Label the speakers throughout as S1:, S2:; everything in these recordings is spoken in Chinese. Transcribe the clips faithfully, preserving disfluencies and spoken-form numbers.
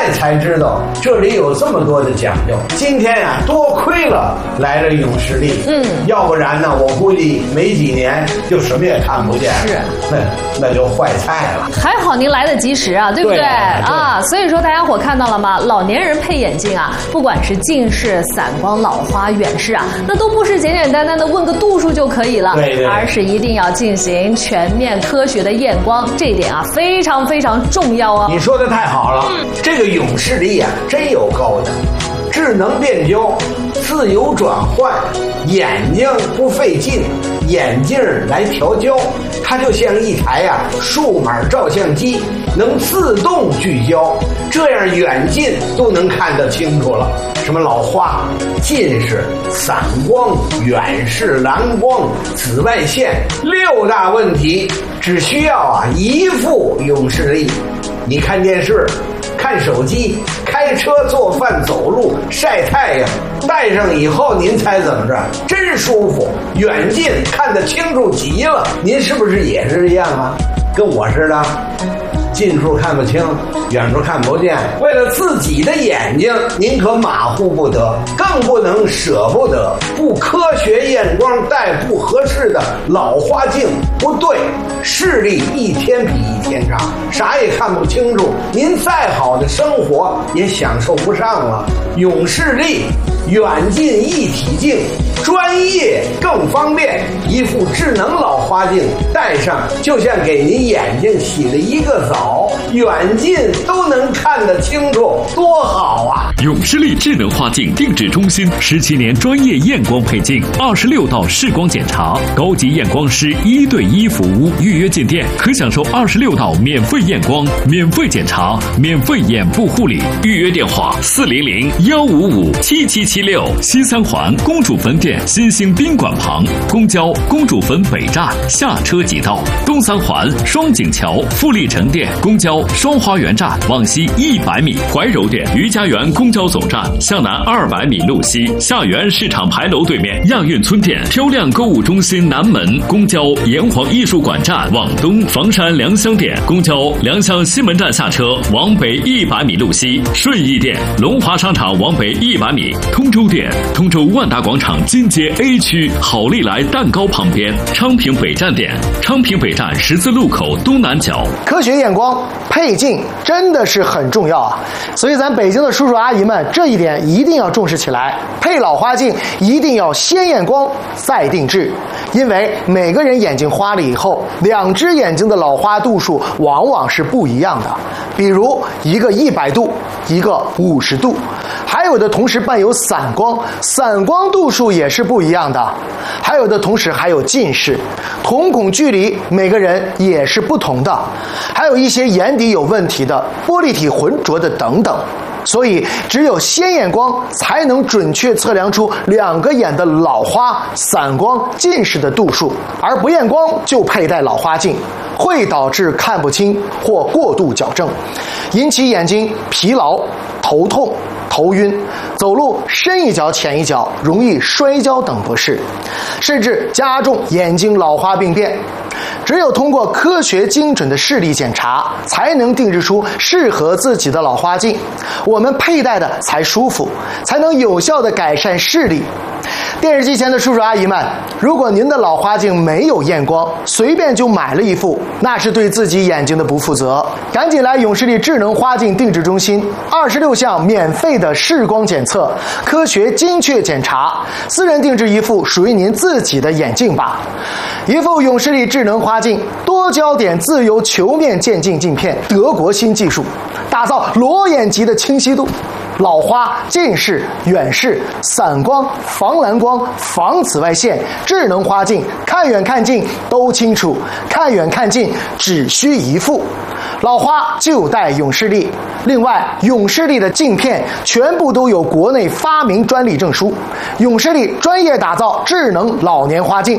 S1: 在才知道这里有这么多的讲究。今天啊，多亏了来了永视力，嗯，要不然呢，我估计没几年就什么也看不见，
S2: 是，
S1: 那那就坏菜了。
S2: 还好您来得及时啊，对不对？
S1: 对
S2: 啊，所以说大家伙看到了吗？老年人配眼镜啊，不管是近视、散光、老花、远视啊，那都不是简简单单的问个度数就可以了，
S1: 对对，
S2: 而是一定要进行全面科学的验光，这一点啊非常非常重要哦。
S1: 你说的太好了，嗯、这个永视力啊真有够的，智能变焦，自由转换，眼睛不费劲，眼镜来调焦，它就像一台啊数码照相机，能自动聚焦，这样远近都能看得清楚了。什么老花、近视、散光、远视、蓝光、紫外线六大问题，只需要啊一副永视力。你看电视、看手机、开车、做饭、走路、晒太阳，戴上以后您猜怎么着？真舒服，远近看得清楚极了。您是不是也是这样啊？跟我似的，近处看不清，远处看不见。为了自己的眼睛，您可马虎不得，更不能舍不得。不科学验光戴不合适的老花镜，不对，视力一天比一天差，啥也看不清楚，您再好的生活也享受不上了。永视力远近一体镜，专业更方便，一副智能老花镜戴上，就像给您眼睛洗了一个澡，远近都能看得清楚，多好啊！
S3: 永视力智能花镜定制中心十七年专业验光配镜，二十六道视光检查，高级验光师一对一服务，预约进店可享受二十六道免费验光、免费检查、免费眼部护理。预约电话：四零零幺五五七七七六。西三环公主坟店新兴宾馆旁，公交公主坟北站下车即到。东三环双井桥富力城店公交双花园站往西一百米。怀柔店余家园公交总站向南二百米路西。下园市场牌楼对面亚运村店漂亮购物中心南门公交炎黄艺术馆站往东。房山良乡店公交良乡西门站下车往北一百米路西。顺义店龙华商场往北一百米。通州店通州万达广场金街 A 区好利来蛋糕旁边。昌平北站店昌平北站十字路口东南角。
S4: 科学验光配镜真的是很重要啊，所以咱北京的叔叔阿姨们这一点一定要重视起来。配老花镜一定要先验光再定制，因为每个人眼睛花了以后，两只眼睛的老花度数往往是不一样的，比如一个一百度，一个五十度，还有的同时伴有散光，散光度数也是不一样的，还有的同时还有近视，瞳孔距离每个人也是不同的，还有一些眼底有问题的，玻璃体浑浊的等等。所以只有先验光才能准确测量出两个眼的老花、散光、近视的度数，而不验光就佩戴老花镜会导致看不清或过度矫正，引起眼睛疲劳、头痛、头晕，走路深一脚浅一脚，容易摔跤等不适，甚至加重眼睛老花病变。只有通过科学精准的视力检查，才能定制出适合自己的老花镜，我们佩戴的才舒服，才能有效的改善视力。电视机前的叔叔阿姨们，如果您的老花镜没有验光，随便就买了一副，那是对自己眼睛的不负责。赶紧来永视力智能花镜定制中心，二十六项免费的视光检测，科学精确检查，私人定制一副属于您自己的眼镜吧。一副永视力智能花镜，多焦点自由球面渐进镜片，德国新技术，打造裸眼级的清晰度。老花、近视、远视、散光、防蓝光、防紫外线，智能花镜，看远看近都清楚，看远看近只需一副。老花就戴永视力，另外永视力的镜片全部都有国内发明专利证书。永视力专业打造智能老年花镜。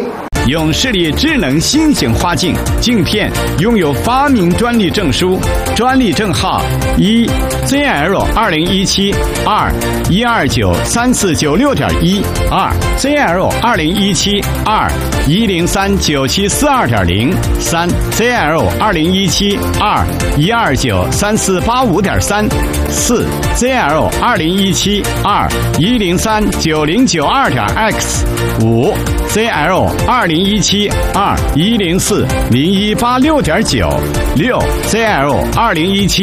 S5: 永视力智能新型花镜镜片拥有发明专利证书，专利证号一 Z L 二零一七 二一二九三四九六点一二 Z L 二零一七 二一零三九七四二点零三 Z L 二零一七 二一二九三四八五点三四 Z L 二零一七 二一零三九零九二点 X 五 Z L 二零一七 二一零四零一八六点九六 Z L 二零一七